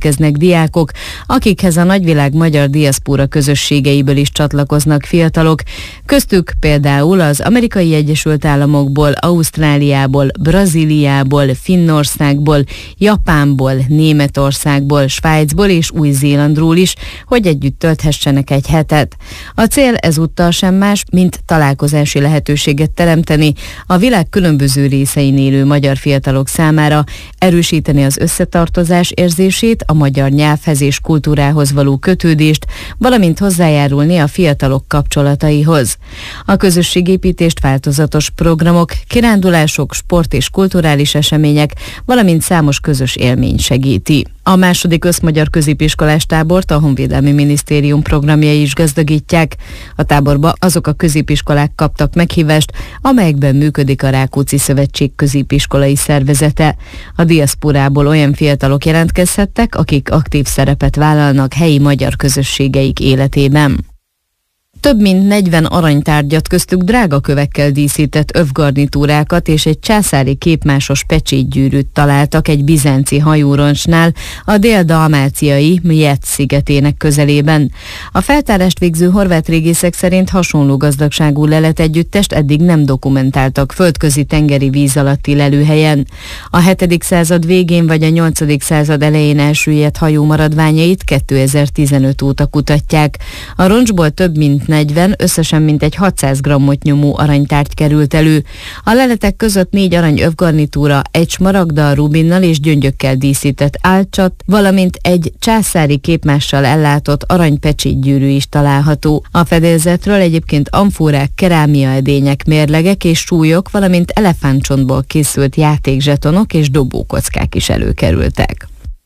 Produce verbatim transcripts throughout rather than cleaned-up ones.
érkeznek diákok, akikhez a nagyvilág magyar diaszpóra közösségeiből is csatlakoznak fiatalok, köztük például az Amerikai Egyesült Államokból, Ausztráliából, Brazíliából, Finnországból, Japánból, Németországból, Svájcból és Új-Zélandról is, hogy együtt tölthessenek egy hetet. A cél ezúttal sem más, mint találkozási lehetőséget teremteni a világ különböző részein élő magyar fiatalok számára, erősíteni az összetartozás érzését, a magyar nyelvhez és kultúrához való kötődést, valamint hozzájárulni a fiatalok kapcsolataihoz. A közösségépítést változatos programok, kirándulások, sport és kulturális események, valamint számos közös élmény segíti. A második összmagyar középiskolás tábort a Honvédelmi Minisztérium programjai is gazdagítják. A táborba azok a középiskolák kaptak meghívást, amelyekben működik a Rákóczi Szövetség középiskolai szervezete. A diaszporából olyan fiatalok jelentkezhettek, akik aktív szerepet vállalnak helyi magyar közösségeik életében. Több mint negyven aranytárgyat, köztük drága kövekkel díszített övgarnitúrákat és egy császári képmásos pecsétgyűrűt találtak egy bizánci hajóroncsnál a dél-dalmáciai Mjet szigetének közelében. A feltárást végző horvát régészek szerint hasonló gazdagságú leletegyüttest eddig nem dokumentáltak földközi tengeri víz alatti lelőhelyen. A hetedik század végén vagy a nyolcadik század elején elsüllyedt hajó maradványait kétezer-tizenöt óta kutatják. A roncsból több mint negyven, összesen mintegy hatszáz grammot nyomó aranytárgy került elő. A leletek között négy arany övgarnitúra, egy smaragddal, rubinnal és gyöngyökkel díszített álcsat, valamint egy császári képmással ellátott aranypecsétgyűrű is található. A fedélzetről egyébként amfórák, kerámiaedények, mérlegek és súlyok, valamint elefántcsontból készült játékzsetonok és dobókockák is előkerültek.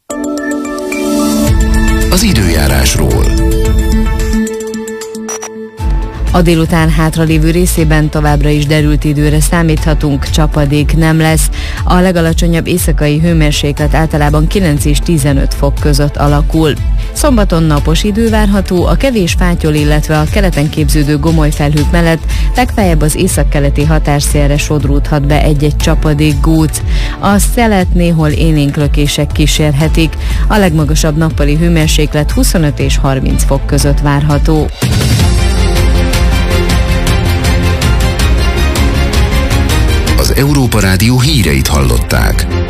Az időjárásról. A délután hátralévő részében továbbra is derült időre számíthatunk, csapadék nem lesz. A legalacsonyabb éjszakai hőmérséklet általában kilenc és tizenöt fok között alakul. Szombaton napos idő várható, a kevés fátyol, illetve a keleten képződő gomolyfelhők mellett legfeljebb az északkeleti határszélre sodródhat be egy-egy csapadék góc. A szelet néhol élénk lökések kísérhetik. A legmagasabb nappali hőmérséklet huszonöt és harminc fok között várható. Az Európa Rádió híreit hallották.